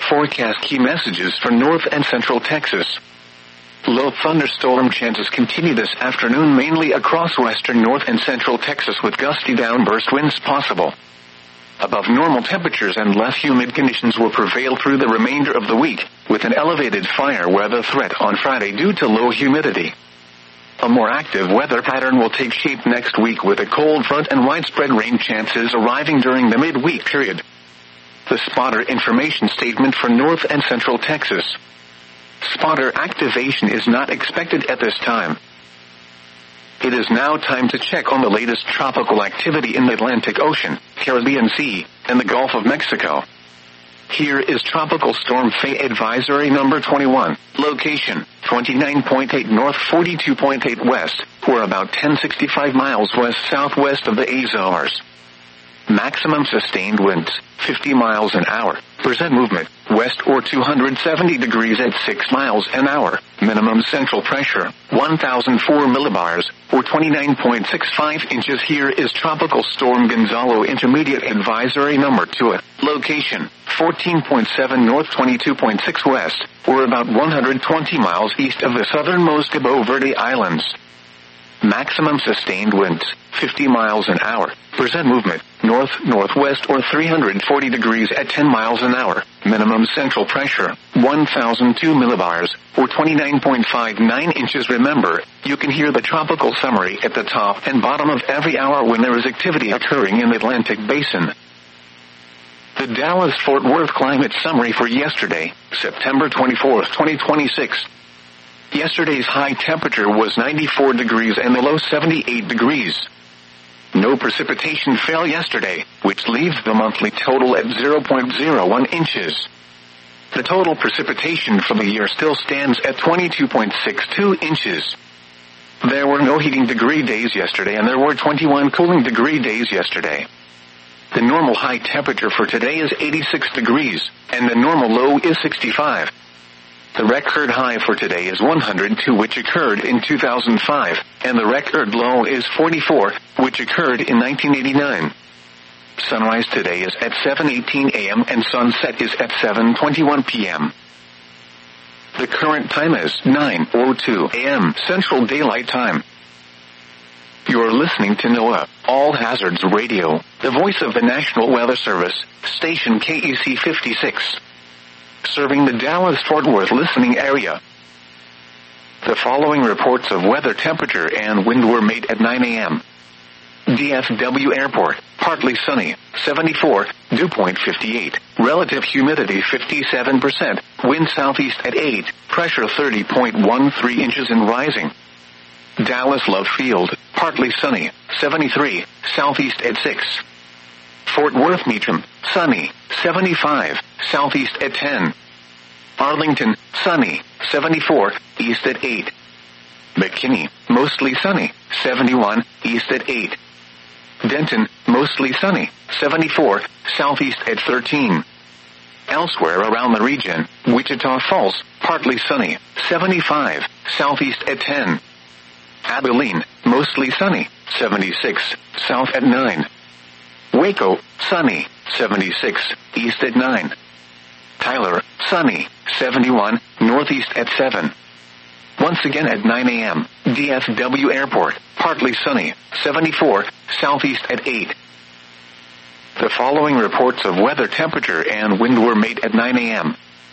forecast key messages for North and Central Texas. Low thunderstorm chances continue this afternoon mainly across western North and Central Texas with gusty downburst winds possible. Above normal temperatures and less humid conditions will prevail through the remainder of the week, with an elevated fire weather threat on Friday due to low humidity. A more active weather pattern will take shape next week with a cold front and widespread rain chances arriving during the midweek period. The spotter information statement for North and Central Texas. Spotter activation is not expected at this time. It is now time to check on the latest tropical activity in the Atlantic Ocean, Caribbean Sea, and the Gulf of Mexico. Here is Tropical Storm Faye Advisory number 21. Location, 29.8 north, 42.8 west. We're about 1065 miles west-southwest of the Azores. Maximum sustained winds, 50 miles an hour. Percent movement, west or 270 degrees at 6 miles an hour. Minimum central pressure, 1004 millibars, or 29.65 inches. Here is Tropical Storm Gonzalo Intermediate Advisory number 2. Location, 14.7 north, 22.6 west. We're about 120 miles east of the southernmost Cabo Verde Islands. Maximum sustained winds, 50 miles an hour. Percent movement, north-northwest or 340 degrees at 10 miles an hour. Minimum central pressure, 1002 millibars, or 29.59 inches. Remember, you can hear the tropical summary at the top and bottom of every hour when there is activity occurring in the Atlantic Basin. The Dallas-Fort Worth climate summary for yesterday, September 24, 2026. Yesterday's high temperature was 94 degrees and the low 78 degrees. No precipitation fell yesterday, which leaves the monthly total at 0.01 inches. The total precipitation for the year still stands at 22.62 inches. There were no heating degree days yesterday and there were 21 cooling degree days yesterday. The normal high temperature for today is 86 degrees, and the normal low is 65. The record high for today is 102, which occurred in 2005, and the record low is 44, which occurred in 1989. Sunrise today is at 7:18 a.m. and sunset is at 7:21 p.m. The current time is 9:02 a.m. Central Daylight Time. You're listening to NOAA, All Hazards Radio, the voice of the National Weather Service, station KEC 56. Serving the Dallas-Fort Worth listening area. The following reports of weather, temperature, and wind were made at 9 a.m. DFW Airport, partly sunny, 74, dew point 58, relative humidity 57%, wind southeast at 8, pressure 30.13 inches and rising. Dallas Love Field, partly sunny, 73, southeast at 6. Fort Worth Meacham, sunny, 75, southeast at 10. Arlington, sunny, 74, east at 8. McKinney, mostly sunny, 71, east at 8. Denton, mostly sunny, 74, southeast at 13. Elsewhere around the region, Wichita Falls, partly sunny, 75, southeast at 10. Abilene, mostly sunny, 76, south at 9. Waco, sunny, 76, east at 9. Tyler, sunny, 71, northeast at 7. Once again at 9 a.m., DFW Airport, partly sunny, 74, southeast at 8. The following reports of weather, temperature, and wind were made at 9 a.m.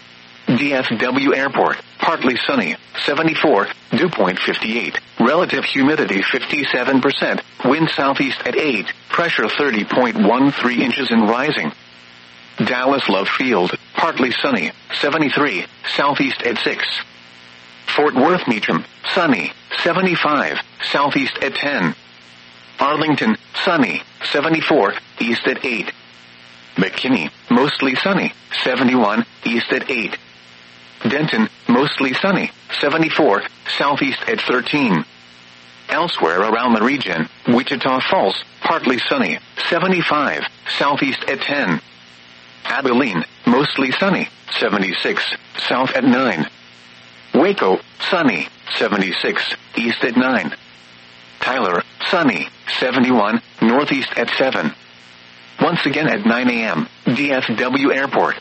DFW Airport, partly sunny, 74, dew point 58, relative humidity 57%, wind southeast at 8, pressure 30.13 inches and rising. Dallas Love Field, partly sunny, 73, southeast at 6. Fort Worth Meacham, sunny, 75, southeast at 10. Arlington, sunny, 74, east at 8. McKinney, mostly sunny, 71, east at 8. Denton, mostly sunny, 74, southeast at 13. Elsewhere around the region, Wichita Falls, partly sunny, 75, southeast at 10. Abilene, mostly sunny, 76, south at 9. Waco, sunny, 76, east at 9. Tyler, sunny, 71, northeast at 7. Once again at 9 a.m., DFW Airport,